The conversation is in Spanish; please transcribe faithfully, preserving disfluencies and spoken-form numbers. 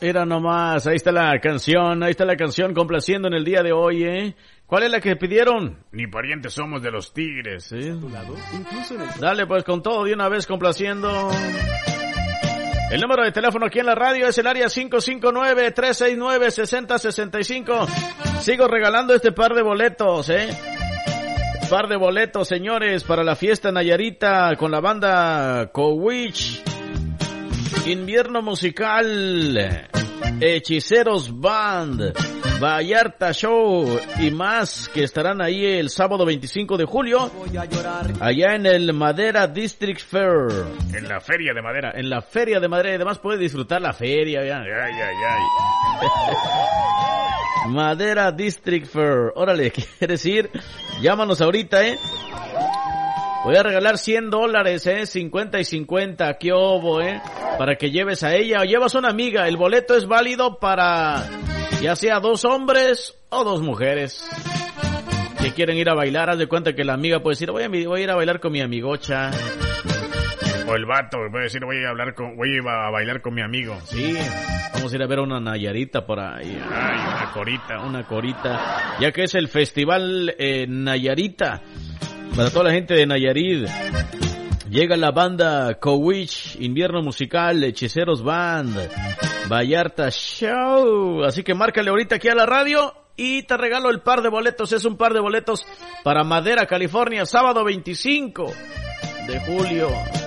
Era nomás, ahí está la canción, ahí está la canción complaciendo en el día de hoy, ¿eh? ¿Cuál es la que pidieron? Ni parientes somos de los tigres, ¿eh? Dale, pues con todo de una vez complaciendo. El número de teléfono aquí en la radio es el área cinco cinco nueve, tres seis nueve, seis cero seis cinco. Sigo regalando este par de boletos, ¿eh? Par de boletos, señores, para la fiesta Nayarita con la banda Cowich. Invierno musical, Hechiceros Band, Vallarta Show y más, que estarán ahí el sábado veinticinco de julio, allá en el Madera District Fair. En la feria de Madera. En la feria de Madera, y además puede disfrutar la feria, ya. Ay, ay, ay. Madera District Fair. Órale, ¿quieres ir? Llámanos ahorita, ¿eh? Voy a regalar cien dólares, ¿eh? cincuenta y cincuenta, ¿qué obo, eh? Para que lleves a ella o llevas a una amiga. El boleto es válido para ya sea dos hombres o dos mujeres que quieren ir a bailar. Haz de cuenta que la amiga puede decir, voy a, voy a ir a bailar con mi amigocha. O el vato puede decir, voy a hablar con, voy a ir a bailar con mi amigo. Sí, vamos a ir a ver una Nayarita por ahí. Ay, una corita. Una corita. Ya que es el festival eh, Nayarita. Para toda la gente de Nayarit, llega la banda Cowich, Invierno Musical, Hechiceros Band, Vallarta Show. Así que márcale ahorita aquí a la radio y te regalo el par de boletos. Es un par de boletos para Madera, California, sábado veinticinco de julio.